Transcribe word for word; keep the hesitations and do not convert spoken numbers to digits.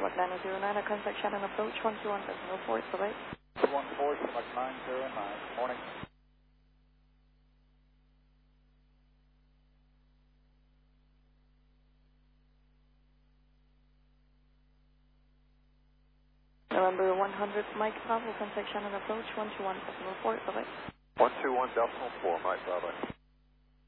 Shamrock nine zero nine, a contact Shannon approach one two one decimal four, bye-bye. one four, Shamrock nine zero nine, morning. November one hundred, Mike Bravo, contact Shannon approach one two one decimal four, bye-bye. one two one decimal four, Mike Bravo.